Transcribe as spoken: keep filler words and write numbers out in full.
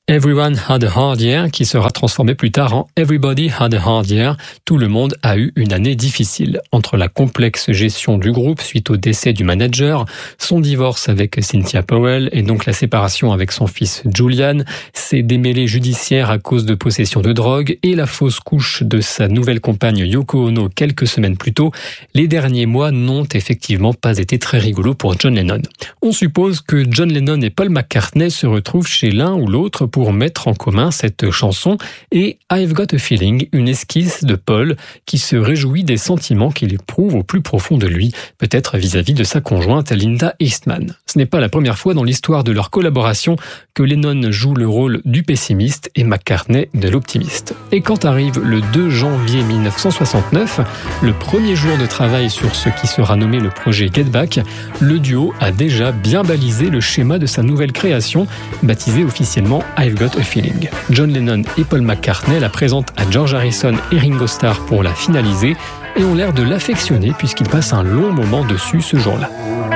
Everyone Had a Hard Year, qui sera transformé plus tard en Everybody Had a Hard Year. Tout le monde a eu une année difficile. Entre la complexe gestion du groupe suite au décès du manager, son divorce avec Cynthia Powell et donc la séparation avec son fils Julian, ses démêlés judiciaires à cause de possession de drogue et la fausse couche de sa nouvelle compagne Yoko Ono quelques semaines plus tôt, les derniers mois n'ont effectivement pas été très rigolos pour John Lennon. On suppose que John Lennon et Paul McCartney se retrouvent chez l'un ou l'autre pour mettre en commun cette chanson et I've Got a Feeling, une esquisse de Paul qui se réjouit des sentiments qu'il éprouve au plus profond de lui, peut-être vis-à-vis de sa conjointe Linda Eastman. Ce n'est pas la première fois dans l'histoire de leur collaboration que Lennon joue le rôle du pessimiste et McCartney de l'optimiste. Et quand arrive le deux janvier mille neuf cent soixante-neuf, le premier jour de travail sur ce qui sera nommé le projet Get Back, le duo a déjà bien balisé le schéma de sa nouvelle création, baptisée officiellement I've Got a Feeling. John Lennon et Paul McCartney la présentent à George Harrison et Ringo Starr pour la finaliser et ont l'air de l'affectionner puisqu'ils passent un long moment dessus ce jour-là.